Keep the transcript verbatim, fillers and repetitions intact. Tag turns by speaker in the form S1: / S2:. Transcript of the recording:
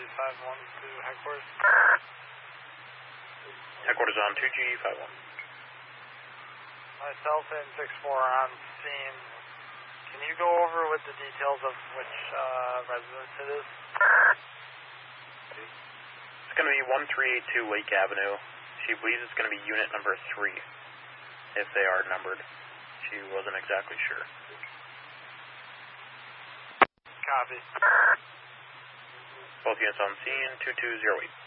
S1: five one to headquarters.
S2: Headquarters on two G five one.
S1: Myself and six four on scene. Can you go over with the details of which uh, residence it is?
S2: It's going to be one three eight two Lake Avenue. She believes it's going to be unit number three, if they are numbered. She wasn't exactly sure.
S1: Copy.
S2: Both units on scene, two two zero eight.